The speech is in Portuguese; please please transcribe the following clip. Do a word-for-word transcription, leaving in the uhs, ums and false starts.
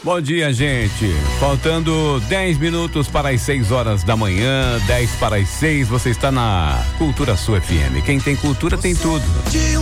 Bom dia, gente. Faltando dez minutos para as seis horas da manhã, dez para as seis, você está na Cultura Sua F M. Quem tem cultura tem tudo.